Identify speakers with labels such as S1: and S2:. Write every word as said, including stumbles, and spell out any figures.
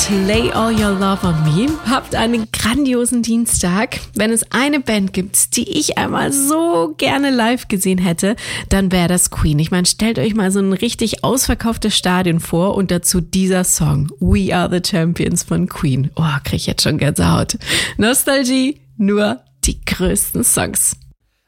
S1: Lay All Your Love on Me. Habt einen grandiosen Dienstag. Wenn es eine Band gibt, die ich einmal so gerne live gesehen hätte, dann wäre das Queen. Ich meine, stellt euch mal so ein richtig ausverkauftes Stadion vor und dazu dieser Song We Are the Champions von Queen. Oh, krieg ich jetzt schon Gänsehaut. Nostalgie, nur die größten Songs.